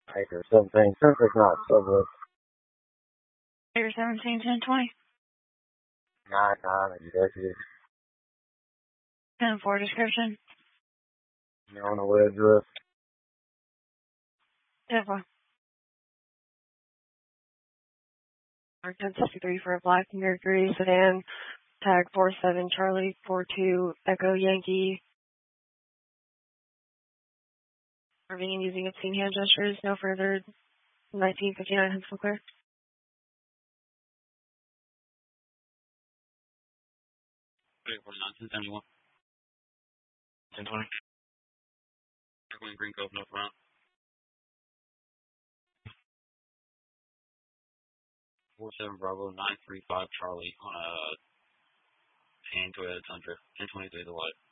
Acre 17, Centric not Subway. Acre 17, 1020. 99 executive. 10-4 description. You're on the way address. 10-4. 1063 for a black Mercury sedan. Tag 47 Charlie 42 Echo Yankee. Intervening using obscene hand gestures. No further. 1959 Huntsville clear. 1071. 1020. Green Cove, no front. 47 Bravo 935 Charlie on a tan Toyota Tundra. 1023 the light.